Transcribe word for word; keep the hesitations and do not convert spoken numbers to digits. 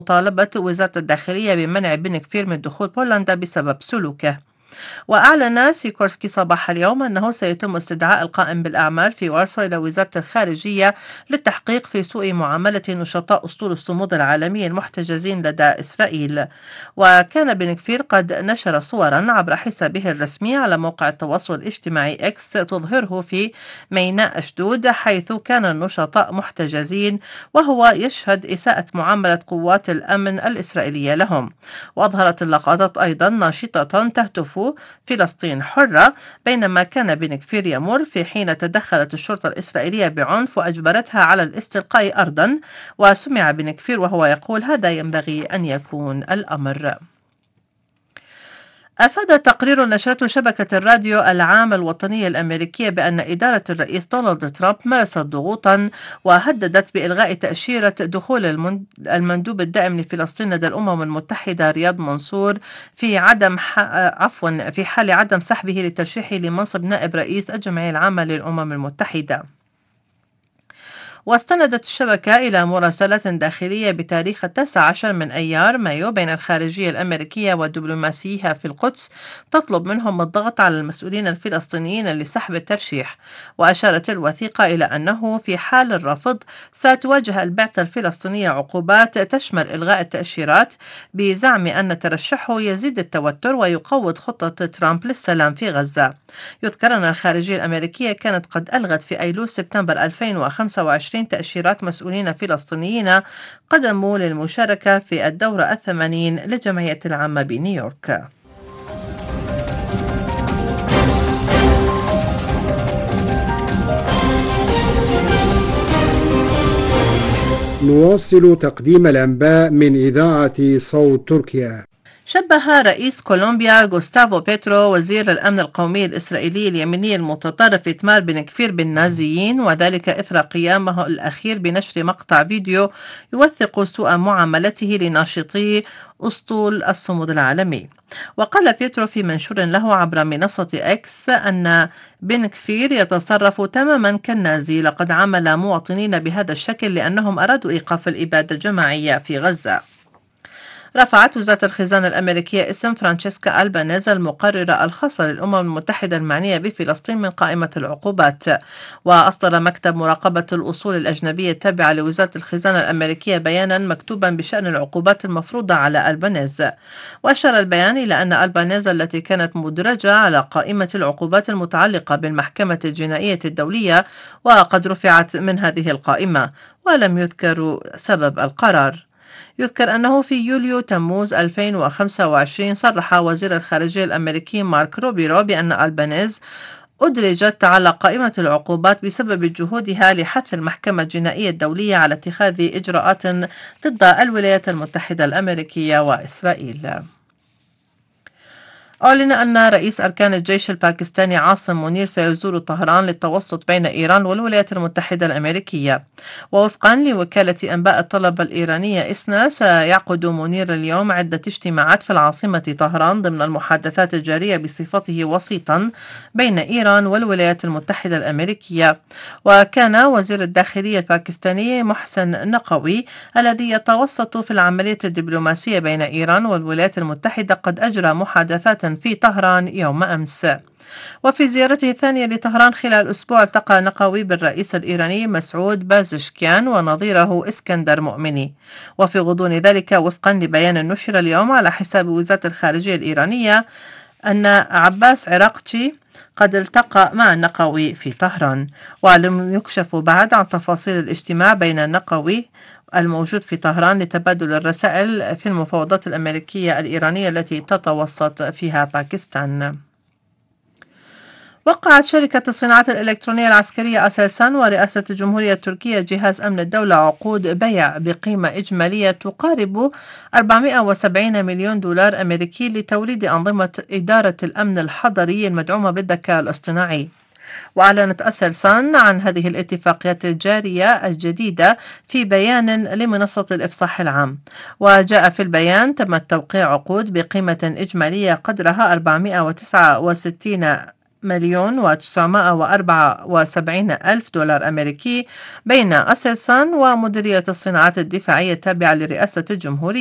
مطالبة وزارة الداخلية بمنع بن كفير من دخول بولندا بسبب سلوكه. وأعلن سيكورسكي صباح اليوم أنه سيتم استدعاء القائم بالأعمال في وارسا إلى وزارة الخارجية للتحقيق في سوء معاملة نشطاء أسطول الصمود العالمي المحتجزين لدى إسرائيل. وكان بن كفير قد نشر صورا عبر حسابه الرسمي على موقع التواصل الاجتماعي إكس تظهره في ميناء أشدود، حيث كان النشطاء محتجزين وهو يشهد إساءة معاملة قوات الأمن الإسرائيلية لهم. وأظهرت اللقطات أيضا ناشطة تهتف فلسطين حرة، بينما كان بن كفير يمر في حين تدخلت الشرطة الإسرائيلية بعنف وأجبرتها على الاستلقاء أرضا، وسمع بن كفير وهو يقول: هذا ينبغي أن يكون الأمر. أفاد تقرير نشرته شبكة الراديو العام الوطنية الأمريكية بأن إدارة الرئيس دونالد ترامب مارست ضغوطا وهددت بإلغاء تأشيرة دخول المندوب الدائم لفلسطين لدى الأمم المتحدة رياض منصور في عدم ح... عفوا في حال عدم سحبه لترشيحه لمنصب نائب رئيس الجمعية العامة للأمم المتحدة. واستندت الشبكة إلى مراسلات داخلية بتاريخ التاسع عشر من أيار مايو بين الخارجية الأمريكية ودبلوماسيها في القدس تطلب منهم الضغط على المسؤولين الفلسطينيين لسحب الترشيح. وأشارت الوثيقة إلى أنه في حال الرفض ستواجه البعثة الفلسطينية عقوبات تشمل إلغاء التأشيرات، بزعم أن ترشحه يزيد التوتر ويقوض خطة ترامب للسلام في غزة. يذكر أن الخارجية الأمريكية كانت قد ألغت في أيلول سبتمبر ألفين وخمسة وعشرين تأشيرات مسؤولين فلسطينيين قدموا للمشاركة في الدورة الثمانين للجمعية العامة بنيويورك. نواصل تقديم الأنباء من إذاعة صوت تركيا. شبه رئيس كولومبيا غوستافو بيترو وزير الأمن القومي الإسرائيلي اليميني المتطرف إتمار بن كفير بالنازيين، وذلك إثر قيامه الأخير بنشر مقطع فيديو يوثق سوء معاملته لناشطي أسطول الصمود العالمي. وقال بيترو في منشور له عبر منصة إكس أن بن كفير يتصرف تماما كالنازي، لقد عامل مواطنين بهذا الشكل لأنهم أرادوا إيقاف الإبادة الجماعية في غزة. رفعت وزارة الخزانة الأمريكية اسم فرانشيسكا ألبانيز المقررة الخاصة للأمم المتحدة المعنية بفلسطين من قائمة العقوبات. وأصدر مكتب مراقبة الأصول الأجنبية التابع لوزارة الخزانة الأمريكية بيانا مكتوبا بشأن العقوبات المفروضة على ألبانيز. وأشار البيان إلى أن ألبانيز التي كانت مدرجة على قائمة العقوبات المتعلقة بالمحكمة الجنائية الدولية وقد رفعت من هذه القائمة، ولم يذكر سبب القرار. يذكر أنه في يوليو تموز ألفين وخمسة وعشرين صرح وزير الخارجية الأمريكي مارك روبيرو بأن ألبانيز أدرجت على قائمة العقوبات بسبب جهودها لحث المحكمة الجنائية الدولية على اتخاذ إجراءات ضد الولايات المتحدة الأمريكية وإسرائيل. أعلن أن رئيس أركان الجيش الباكستاني عاصم منير سيزور طهران للتوسط بين إيران والولايات المتحدة الأمريكية. ووفقا لوكالة أنباء الطلبة الإيرانية إسنا، سيعقد منير اليوم عدة اجتماعات في العاصمة طهران ضمن المحادثات الجارية بصفته وسيطا بين إيران والولايات المتحدة الأمريكية. وكان وزير الداخلية الباكستاني محسن نقوي الذي يتوسط في العملية الدبلوماسية بين إيران والولايات المتحدة قد أجرى محادثات في طهران يوم أمس. وفي زيارته الثانية لطهران خلال أسبوع، التقى نقوي بالرئيس الإيراني مسعود بازشكيان ونظيره إسكندر مؤمني. وفي غضون ذلك، وفقا لبيان نشر اليوم على حساب وزارة الخارجية الإيرانية، أن عباس عراقتشي قد التقى مع النقوي في طهران. ولم يكشف بعد عن تفاصيل الاجتماع بين النقوي الموجود في طهران لتبادل الرسائل في المفاوضات الأمريكية الإيرانية التي تتوسط فيها باكستان. وقعت شركة الصناعات الإلكترونية العسكرية أساسان ورئاسة الجمهورية التركية جهاز أمن الدولة عقود بيع بقيمة إجمالية تقارب أربعمائة وسبعين مليون دولار أمريكي لتوليد أنظمة إدارة الأمن الحضري المدعومة بالذكاء الاصطناعي. وأعلنت أسلسان عن هذه الاتفاقيات الجارية الجديدة في بيان لمنصة الإفصاح العام. وجاء في البيان: تم توقيع عقود بقيمة إجمالية قدرها أربعمائة وتسعة وستين مليون وتسعمائة وأربعة وسبعين ألف دولار أمريكي بين أسلسان ومديرية الصناعات الدفاعية التابعة لرئاسة الجمهورية.